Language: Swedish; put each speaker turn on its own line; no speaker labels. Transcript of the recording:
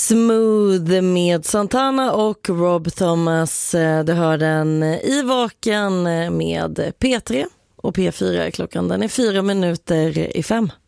Smooth med Santana och Rob Thomas. Du hör den i Vaken med P3 och P4. Klockan den är 4 minuter i 5.